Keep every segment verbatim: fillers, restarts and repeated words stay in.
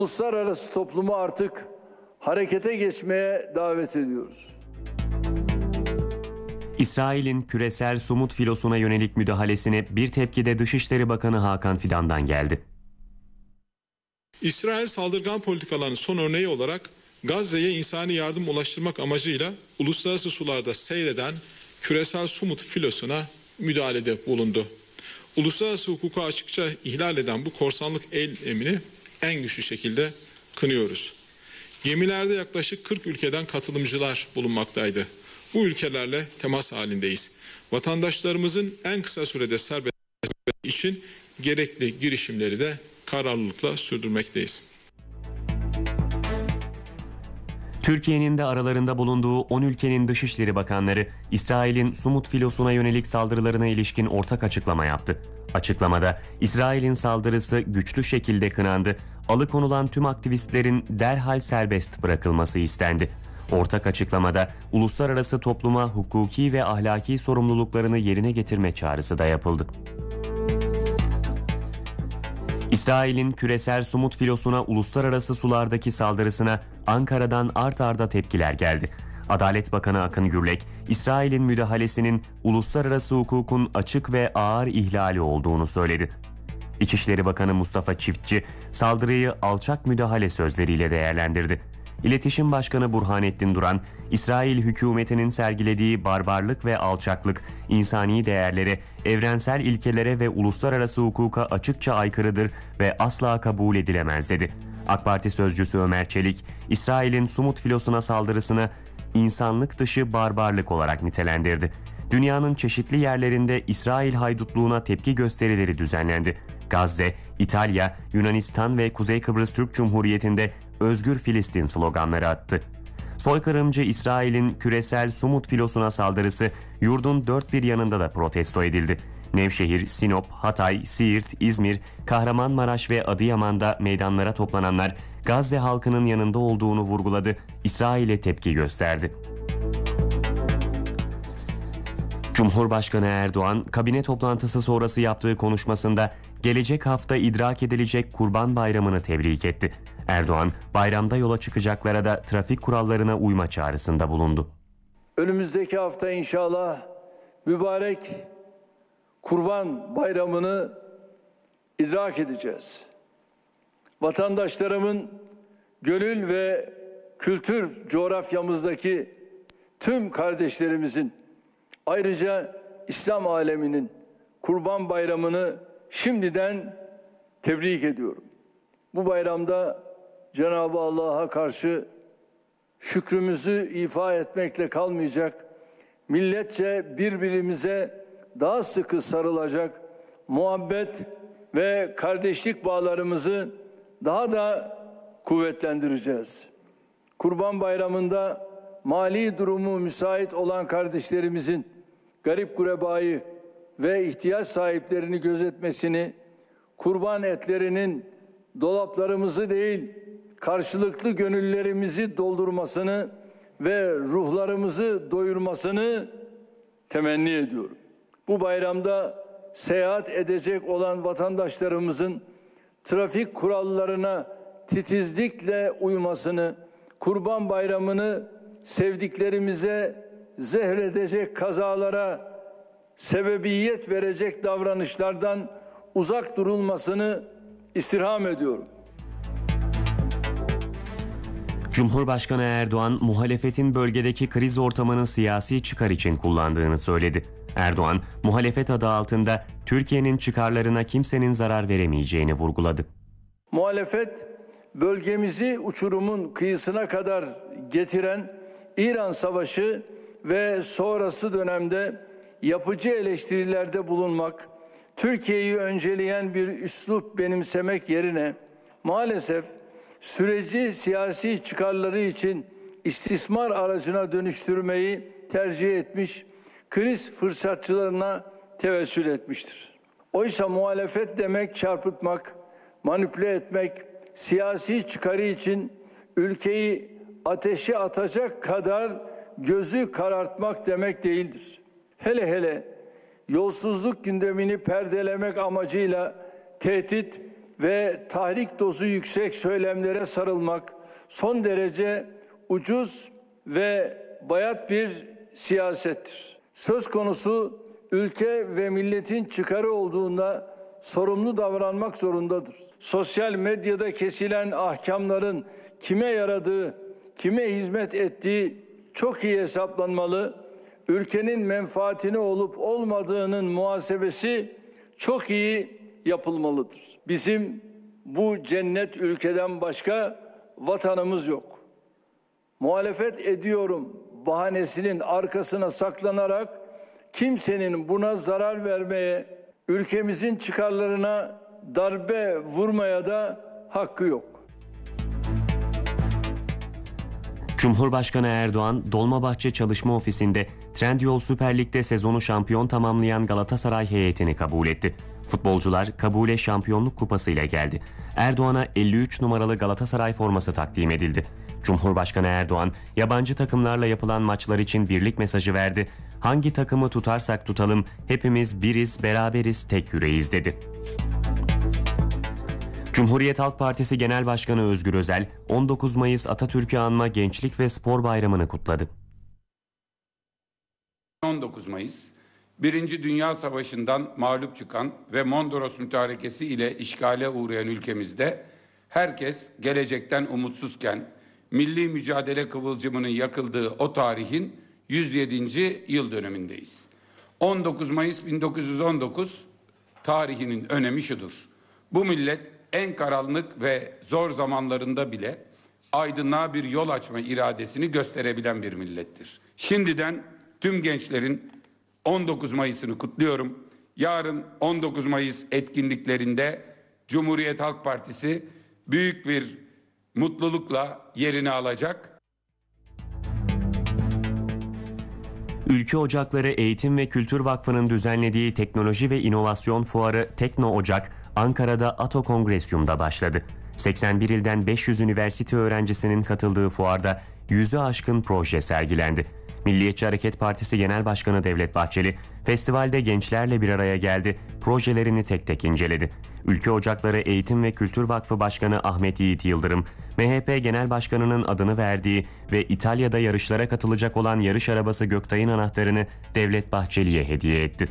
Uluslararası toplumu artık harekete geçmeye davet ediyoruz. İsrail'in küresel somut filosuna yönelik müdahalesine bir tepki de Dışişleri Bakanı Hakan Fidan'dan geldi. İsrail saldırgan politikalarının son örneği olarak Gazze'ye insani yardım ulaştırmak amacıyla uluslararası sularda seyreden küresel somut filosuna müdahalede bulundu. Uluslararası hukuku açıkça ihlal eden bu korsanlık eylemini en güçlü şekilde kınıyoruz. Gemilerde yaklaşık kırk ülkeden katılımcılar bulunmaktaydı. Bu ülkelerle temas halindeyiz. Vatandaşlarımızın en kısa sürede serbest için gerekli girişimleri de kararlılıkla sürdürmekteyiz. Türkiye'nin de aralarında bulunduğu on ülkenin dışişleri bakanları İsrail'in Sumut filosuna yönelik saldırılarına ilişkin ortak açıklama yaptı. Açıklamada İsrail'in saldırısı güçlü şekilde kınandı, alıkonulan tüm aktivistlerin derhal serbest bırakılması istendi. Ortak açıklamada uluslararası topluma hukuki ve ahlaki sorumluluklarını yerine getirme çağrısı da yapıldı. İsrail'in küresel somut filosuna uluslararası sulardaki saldırısına Ankara'dan art arda tepkiler geldi. Adalet Bakanı Akın Gürlek, İsrail'in müdahalesinin uluslararası hukukun açık ve ağır ihlali olduğunu söyledi. İçişleri Bakanı Mustafa Çiftçi, saldırıyı alçak müdahale sözleriyle değerlendirdi. İletişim Başkanı Burhanettin Duran, İsrail hükümetinin sergilediği barbarlık ve alçaklık, insani değerlere, evrensel ilkelere ve uluslararası hukuka açıkça aykırıdır ve asla kabul edilemez dedi. AK Parti sözcüsü Ömer Çelik, İsrail'in Sumut filosuna saldırısını insanlık dışı barbarlık olarak nitelendirdi. Dünyanın çeşitli yerlerinde İsrail haydutluğuna tepki gösterileri düzenlendi. Gazze, İtalya, Yunanistan ve Kuzey Kıbrıs Türk Cumhuriyeti'nde Özgür Filistin sloganları attı. Soykırımcı İsrail'in küresel Sumut filosuna saldırısı yurdun dört bir yanında da protesto edildi. Nevşehir, Sinop, Hatay, Siirt, İzmir, Kahramanmaraş ve Adıyaman'da meydanlara toplananlar Gazze halkının yanında olduğunu vurguladı, İsrail'e tepki gösterdi. Cumhurbaşkanı Erdoğan, kabine toplantısı sonrası yaptığı konuşmasında gelecek hafta idrak edilecek Kurban Bayramı'nı tebrik etti. Erdoğan, bayramda yola çıkacaklara da trafik kurallarına uyma çağrısında bulundu. Önümüzdeki hafta inşallah mübarek Kurban Bayramı'nı idrak edeceğiz. Vatandaşlarımın gönül ve kültür coğrafyamızdaki tüm kardeşlerimizin, ayrıca İslam aleminin Kurban Bayramı'nı şimdiden tebrik ediyorum. Bu bayramda Cenab-ı Allah'a karşı şükrümüzü ifa etmekle kalmayacak, milletçe birbirimize daha sıkı sarılacak, muhabbet ve kardeşlik bağlarımızı daha da kuvvetlendireceğiz. Kurban Bayramı'nda mali durumu müsait olan kardeşlerimizin garip gurebayı ve ihtiyaç sahiplerini gözetmesini, kurban etlerinin dolaplarımızı değil, karşılıklı gönüllerimizi doldurmasını ve ruhlarımızı doyurmasını temenni ediyorum. Bu bayramda seyahat edecek olan vatandaşlarımızın trafik kurallarına titizlikle uymasını, Kurban Bayramı'nı sevdiklerimize zehredecek kazalara sebebiyet verecek davranışlardan uzak durulmasını istirham ediyorum. Cumhurbaşkanı Erdoğan, muhalefetin bölgedeki kriz ortamını siyasi çıkar için kullandığını söyledi. Erdoğan, muhalefet adı altında Türkiye'nin çıkarlarına kimsenin zarar veremeyeceğini vurguladı. Muhalefet, bölgemizi uçurumun kıyısına kadar getiren İran Savaşı ve sonrası dönemde yapıcı eleştirilerde bulunmak, Türkiye'yi önceleyen bir üslup benimsemek yerine maalesef süreci siyasi çıkarları için istismar aracına dönüştürmeyi tercih etmiş, kriz fırsatçılarına tevessül etmiştir. Oysa muhalefet demek çarpıtmak, manipüle etmek, siyasi çıkarı için ülkeyi ateşe atacak kadar gözü karartmak demek değildir. Hele hele yolsuzluk gündemini perdelemek amacıyla tehdit ve tahrik dozu yüksek söylemlere sarılmak son derece ucuz ve bayat bir siyasettir. Söz konusu ülke ve milletin çıkarı olduğunda sorumlu davranmak zorundadır. Sosyal medyada kesilen ahkamların kime yaradığı, kime hizmet ettiği çok iyi hesaplanmalı. Ülkenin menfaatine olup olmadığının muhasebesi çok iyi yapılmalıdır. Bizim bu cennet ülkeden başka vatanımız yok. Muhalefet ediyorum bahanesinin arkasına saklanarak kimsenin buna zarar vermeye, ülkemizin çıkarlarına darbe vurmaya da hakkı yok. Cumhurbaşkanı Erdoğan, Dolmabahçe Çalışma Ofisi'nde Trendyol Süper Lig'de sezonu şampiyon tamamlayan Galatasaray heyetini kabul etti. Futbolcular kabule şampiyonluk kupası ile geldi. Erdoğan'a elli üç numaralı Galatasaray forması takdim edildi. Cumhurbaşkanı Erdoğan, yabancı takımlarla yapılan maçlar için birlik mesajı verdi. Hangi takımı tutarsak tutalım, hepimiz biriz, beraberiz, tek yüreğiz dedi. Cumhuriyet Halk Partisi Genel Başkanı Özgür Özel, on dokuz Mayıs Atatürk'ü anma Gençlik ve Spor Bayramı'nı kutladı. on dokuz Mayıs, Birinci Dünya Savaşı'ndan mağlup çıkan ve Mondros Mütarekesi ile işgale uğrayan ülkemizde herkes gelecekten umutsuzken milli mücadele kıvılcımının yakıldığı o tarihin yüz yedinci yıl dönemindeyiz. on dokuz Mayıs bin dokuz yüz on dokuz tarihinin önemi şudur. Bu millet en karanlık ve zor zamanlarında bile aydınlığa bir yol açma iradesini gösterebilen bir millettir. Şimdiden tüm gençlerin on dokuz Mayıs'ını kutluyorum. Yarın on dokuz Mayıs etkinliklerinde Cumhuriyet Halk Partisi büyük bir mutlulukla yerini alacak. Ülke Ocakları Eğitim ve Kültür Vakfı'nın düzenlediği teknoloji ve inovasyon fuarı Tekno Ocak, Ankara'da Ato Kongresyum'da başladı. seksen bir ilden beş yüz üniversite öğrencisinin katıldığı fuarda yüzü aşkın proje sergilendi. Milliyetçi Hareket Partisi Genel Başkanı Devlet Bahçeli, festivalde gençlerle bir araya geldi, projelerini tek tek inceledi. Ülke Ocakları Eğitim ve Kültür Vakfı Başkanı Ahmet Yiğit Yıldırım, M H P Genel Başkanı'nın adını verdiği ve İtalya'da yarışlara katılacak olan yarış arabası Göktay'ın anahtarını Devlet Bahçeli'ye hediye etti.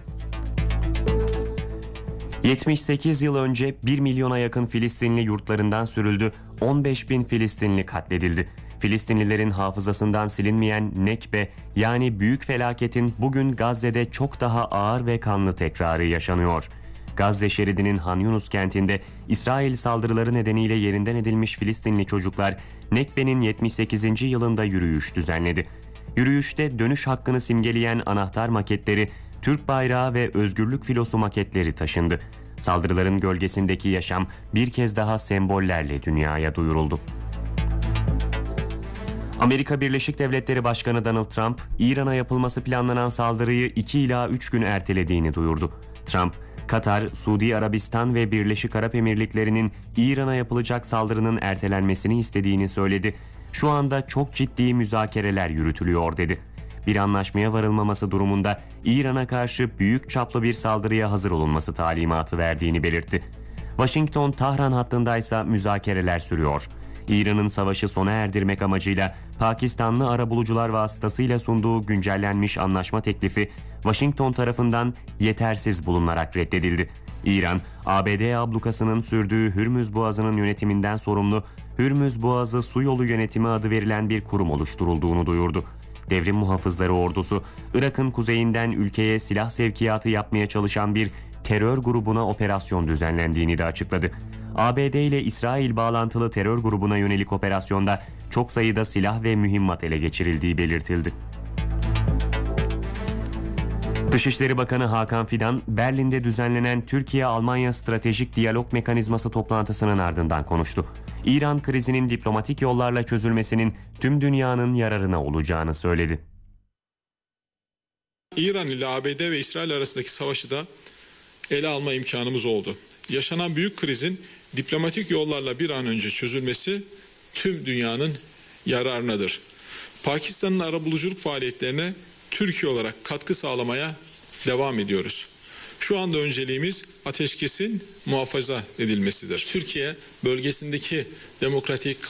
yetmiş sekiz yıl önce bir milyona yakın Filistinli yurtlarından sürüldü, on beş bin Filistinli katledildi. Filistinlilerin hafızasından silinmeyen Nekbe, yani büyük felaketin bugün Gazze'de çok daha ağır ve kanlı tekrarı yaşanıyor. Gazze şeridinin Han Yunus kentinde İsrail saldırıları nedeniyle yerinden edilmiş Filistinli çocuklar Nekbe'nin yetmiş sekizinci yılında yürüyüş düzenledi. Yürüyüşte dönüş hakkını simgeleyen anahtar maketleri, Türk bayrağı ve özgürlük filosu maketleri taşındı. Saldırıların gölgesindeki yaşam bir kez daha sembollerle dünyaya duyuruldu. Amerika Birleşik Devletleri Başkanı Donald Trump, İran'a yapılması planlanan saldırıyı iki ila üç gün ertelediğini duyurdu. Trump, Katar, Suudi Arabistan ve Birleşik Arap Emirlikleri'nin İran'a yapılacak saldırının ertelenmesini istediğini söyledi. Şu anda çok ciddi müzakereler yürütülüyor dedi. Bir anlaşmaya varılmaması durumunda İran'a karşı büyük çaplı bir saldırıya hazır olunması talimatı verdiğini belirtti. Washington-Tahran hattındaysa müzakereler sürüyor. İran'ın savaşı sona erdirmek amacıyla Pakistanlı arabulucular vasıtasıyla sunduğu güncellenmiş anlaşma teklifi Washington tarafından yetersiz bulunarak reddedildi. İran, A B D ablukasının sürdüğü Hürmüz Boğazı'nın yönetiminden sorumlu Hürmüz Boğazı Su Yolu Yönetimi adı verilen bir kurum oluşturulduğunu duyurdu. Devrim Muhafızları Ordusu, Irak'ın kuzeyinden ülkeye silah sevkiyatı yapmaya çalışan bir terör grubuna operasyon düzenlendiğini de açıkladı. A B D ile İsrail bağlantılı terör grubuna yönelik operasyonda çok sayıda silah ve mühimmat ele geçirildiği belirtildi. Dışişleri Bakanı Hakan Fidan, Berlin'de düzenlenen Türkiye-Almanya Stratejik Diyalog Mekanizması toplantısının ardından konuştu. İran krizinin diplomatik yollarla çözülmesinin tüm dünyanın yararına olacağını söyledi. İran ile A B D ve İsrail arasındaki savaşı da ele alma imkanımız oldu. Yaşanan büyük krizin diplomatik yollarla bir an önce çözülmesi tüm dünyanın yararınadır. Pakistan'ın arabuluculuk faaliyetlerine Türkiye olarak katkı sağlamaya devam ediyoruz. Şu Şu anda önceliğimiz ateşkesin muhafaza edilmesidir. Türkiye bölgesindeki demokratik